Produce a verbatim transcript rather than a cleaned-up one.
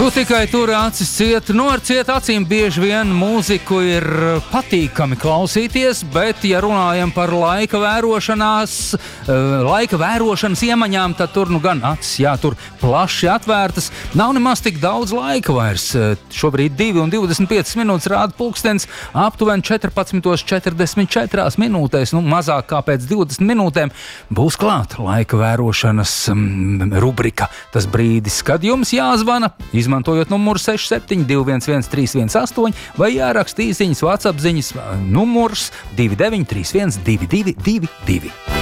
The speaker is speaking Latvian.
Tu tikai tur acis ciet, nu ar ciet acīm bieži vien mūziku ir patīkami klausīties, bet ja runājam par laika vērošanās, laika vērošanas iemaņām, tad tur nu gan acis, jā, tur plaši atvērtas, nav nemaz tik daudz laika vairs. Šobrīd divi un divdesmit piecas minūtes rāda pulkstens, aptuveni četrpadsmit četrdesmit četri minūtēs, nu mazāk kā pēc divdesmit minūtēm būs klāt laika vērošanas mm, rubrika. Tas brīdis, kad jums jāzvana, izmantojot numuru seši septiņi divi viens viens trīs viens astoņi vai jāraksta īsiņas WhatsApp ziņas numurs divi deviņi trīs viens divi divi divi divi.